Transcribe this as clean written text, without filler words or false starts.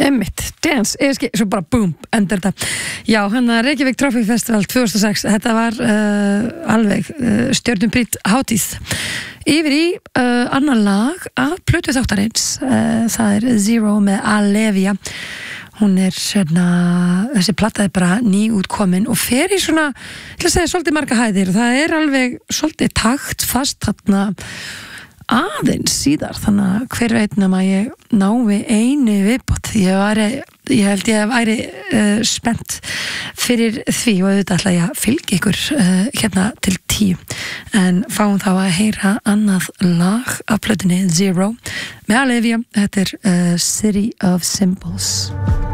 Einmitt, dance, svo bara boom, endur þetta. Já, Reykjavík Trophy Festival 2006, þetta var alveg stjörnuprýdd hátíð. Yfir í annar lag af plötu þáttarins, það er Zero með Alevia. Hún þessi plata er bara nýútkomin og fer í svona, til að segja, svolítið marga hæðir. Það er alveg svolítið taktfast þarna aðeins síðar, þannig að hver veit nema ég nái einu viðbót. Ég held ég væri spennt fyrir því og auðvitað ætla ég að fylgja ykkur hérna til 10, en fáum þá að heyra annað lag af plötunni Zero með Alevia. Þetta er City of Symbols.